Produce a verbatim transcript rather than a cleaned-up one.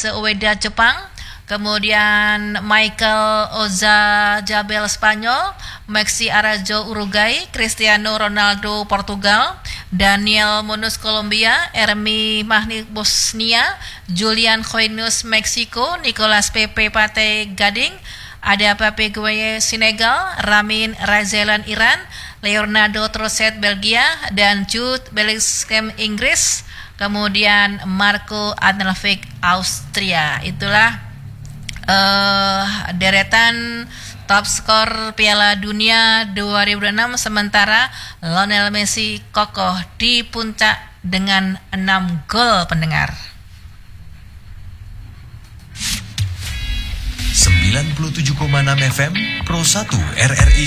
Ueda Jepang, kemudian Michael Oyarzabal Spanyol, Maxi Arajo Uruguay, Cristiano Ronaldo Portugal, Daniel Munoz Kolombia, Ermi Mahni Bosnia, Julian Hoynes Meksiko, Nicolas Pepe Pate Gading, ada Pape Gueye Senegal, Ramin Razelan Iran, Leonardo Trossard Belgia, dan Jude Bellingham Inggris, kemudian Marco Arnautovic Austria. Itulah uh, deretan top skor Piala Dunia dua ribu enam, sementara Lionel Messi kokoh di puncak dengan enam gol pendengar. sembilan puluh tujuh koma enam F M Pro satu R R I